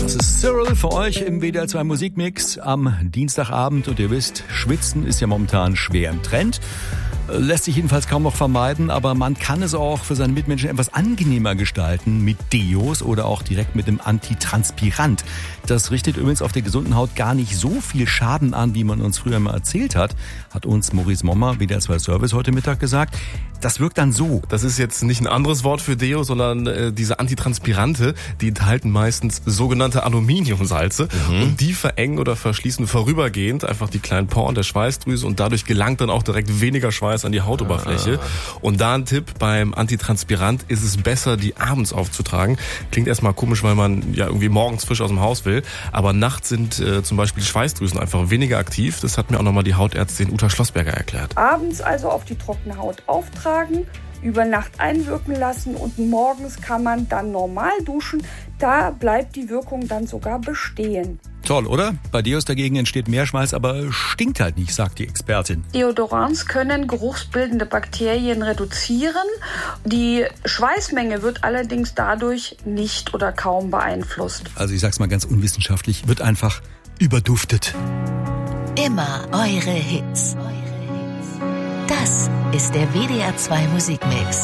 Das ist Cyril für euch im WDR 2 Musikmix am Dienstagabend. Und ihr wisst, Schwitzen ist ja momentan schwer im Trend. Lässt sich jedenfalls kaum noch vermeiden, aber man kann es auch für seine Mitmenschen etwas angenehmer gestalten mit Deos oder auch direkt mit dem Antitranspirant. Das richtet übrigens auf der gesunden Haut gar nicht so viel Schaden an, wie man uns früher mal erzählt hat uns Maurice Mommer, WDR 2 Service, heute Mittag gesagt. Das wirkt dann so. Das ist jetzt nicht ein anderes Wort für Deo, sondern diese Antitranspirante, die enthalten meistens sogenannte Aluminiumsalze und die verengen oder verschließen vorübergehend einfach die kleinen Poren der Schweißdrüse und dadurch gelangt dann auch direkt weniger Schweiß an die Hautoberfläche. Und da ein Tipp, beim Antitranspirant ist es besser, die abends aufzutragen. Klingt erstmal komisch, weil man ja irgendwie morgens frisch aus dem Haus will, aber nachts sind zum Beispiel die Schweißdrüsen einfach weniger aktiv. Das hat mir auch nochmal die Hautärztin Uta Schlossberger erklärt. Abends also auf die trockene Haut auftragen, über Nacht einwirken lassen und morgens kann man dann normal duschen. Da bleibt die Wirkung dann sogar bestehen. Toll, oder? Bei Deos dagegen entsteht mehr Schweiß, aber stinkt halt nicht, sagt die Expertin. Deodorants können geruchsbildende Bakterien reduzieren. Die Schweißmenge wird allerdings dadurch nicht oder kaum beeinflusst. Also ich sag's mal ganz unwissenschaftlich, wird einfach überduftet. Immer eure Hits. Das ist der WDR 2 Musikmix.